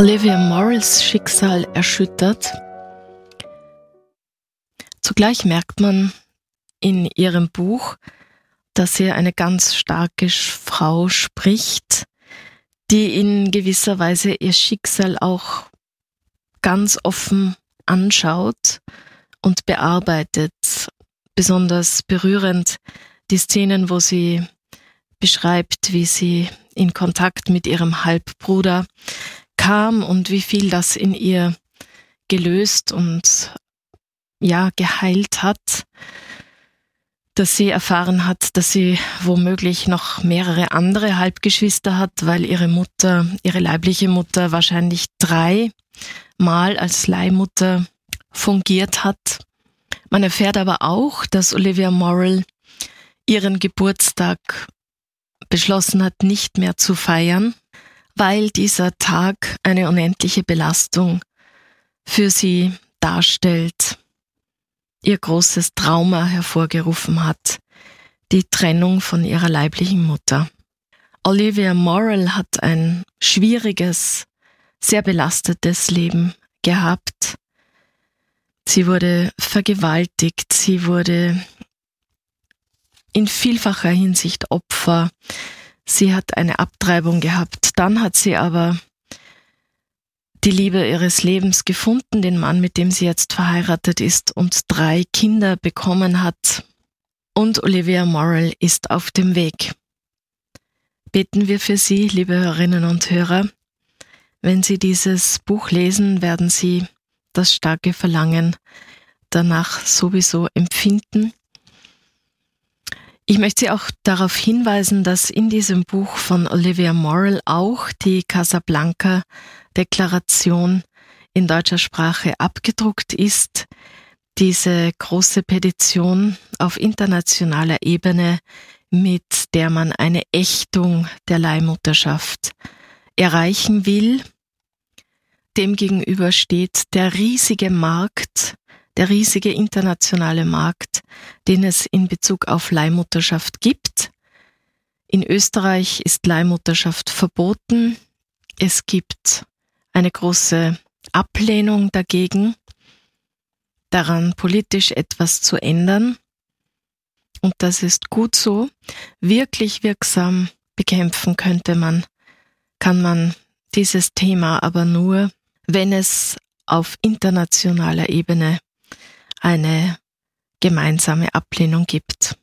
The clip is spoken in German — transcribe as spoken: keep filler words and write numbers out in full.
Olivia Morrals Schicksal erschüttert. Zugleich merkt man in ihrem Buch, dass sie eine ganz starke Frau spricht, die in gewisser Weise ihr Schicksal auch ganz offen anschaut und bearbeitet. Besonders berührend die Szenen, wo sie beschreibt, wie sie in Kontakt mit ihrem Halbbruder kam und wie viel das in ihr gelöst und ja geheilt hat, dass sie erfahren hat, dass sie womöglich noch mehrere andere Halbgeschwister hat, weil ihre Mutter, ihre leibliche Mutter wahrscheinlich dreimal als Leihmutter fungiert hat. Man erfährt aber auch, dass Olivia Morral ihren Geburtstag beschlossen hat, nicht mehr zu feiern, weil dieser Tag eine unendliche Belastung für sie darstellt, ihr großes Trauma hervorgerufen hat, die Trennung von ihrer leiblichen Mutter. Olivia Morral hat ein schwieriges, sehr belastetes Leben gehabt. Sie wurde vergewaltigt, sie wurde in vielfacher Hinsicht Opfer. Sie hat eine Abtreibung gehabt. Dann hat sie aber die Liebe ihres Lebens gefunden, den Mann, mit dem sie jetzt verheiratet ist und drei Kinder bekommen hat. Und Olivia Morral ist auf dem Weg. Beten wir für Sie, liebe Hörerinnen und Hörer. Wenn Sie dieses Buch lesen, werden Sie das starke Verlangen danach sowieso empfinden. Ich möchte Sie auch darauf hinweisen, dass in diesem Buch von Olivia Morral auch die Casablanca-Deklaration in deutscher Sprache abgedruckt ist. Diese große Petition auf internationaler Ebene, mit der man eine Ächtung der Leihmutterschaft erreichen will. Demgegenüber steht der riesige Markt, der riesige internationale Markt, den es in Bezug auf Leihmutterschaft gibt. In Österreich ist Leihmutterschaft verboten. Es gibt eine große Ablehnung dagegen, daran politisch etwas zu ändern. Und das ist gut so. Wirklich wirksam bekämpfen könnte man, kann man dieses Thema aber nur, wenn es auf internationaler Ebene eine gemeinsame Ablehnung gibt.